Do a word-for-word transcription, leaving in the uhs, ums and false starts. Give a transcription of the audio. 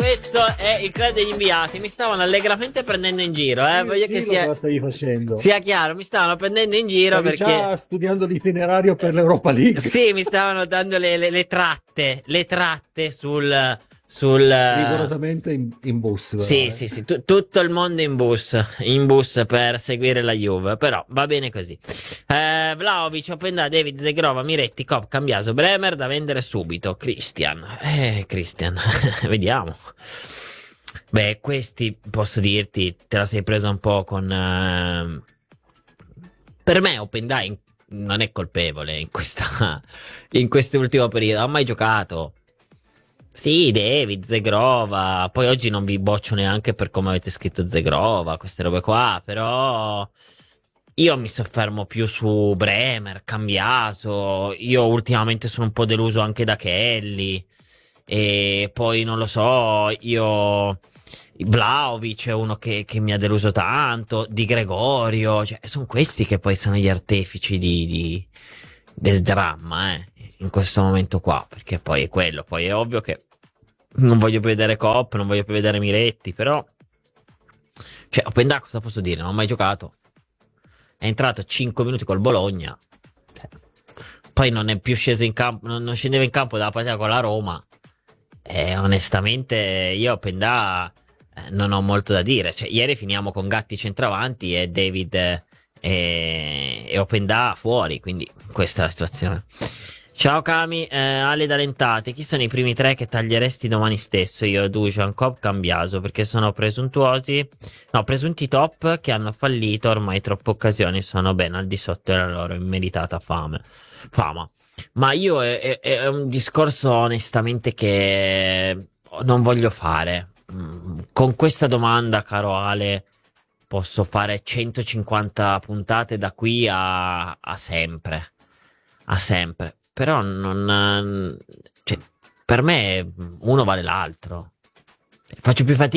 questo è il club degli inviati. Mi stavano allegramente prendendo in giro, eh. Voglio che sia, cosa stavi facendo? sia chiaro, mi stavano prendendo in giro Stavi perché già studiando l'itinerario per l'Europa League. sì, mi stavano dando le, le- le tratte, le tratte sul, sul, Rigorosamente in, in bus, però, sì, eh. sì, sì, tu- tutto il mondo in bus, in bus per seguire la Juve, però va bene così. Eh, Vlahovic, Openda, David, Zegrova, Miretti, Kopp, Cambiaso, Bremer da vendere subito. Christian, eh, Christian, vediamo. Beh, questi posso dirti, te la sei presa un po' con... eh, Per me Openda in- non è colpevole in questa, in quest'ultimo periodo, ha mai giocato. Sì, David, Zegrova. Poi oggi non vi boccio neanche per come avete scritto Zegrova, queste robe qua. Però io mi soffermo più su Bremer, Cambiaso. Io ultimamente sono un po' deluso anche da Kelly. E poi non lo so, io. Vlahovic è uno che, che mi ha deluso tanto. Di Gregorio. Cioè, sono questi che poi sono gli artefici di, di- del dramma, eh. In questo momento qua. Perché poi è quello. Poi è ovvio che. Non voglio più vedere Coop, non voglio più vedere Miretti, però. Cioè, Openda cosa posso dire? Non ho mai giocato. È entrato cinque minuti col Bologna. Cioè, poi non è più sceso in campo, non, non scendeva in campo dalla partita con la Roma. E onestamente io Openda eh, non ho molto da dire. Cioè, ieri finiamo con Gatti centravanti e David eh, e, e Openda fuori, quindi questa è la situazione. Ciao Cami, eh, Ale Dalentati, chi sono i primi tre che taglieresti domani stesso? Io, Dujan, Cobb, Cambiaso, perché sono presuntuosi, no, presunti top che hanno fallito ormai troppe occasioni, sono ben al di sotto della loro immeritata fame. Fama. Ma io è, è- è un discorso onestamente che non voglio fare. Mm, Con questa domanda, caro Ale, posso fare centocinquanta puntate da qui a, a sempre. A sempre. Però non... Cioè, per me uno vale l'altro. Faccio più fatica.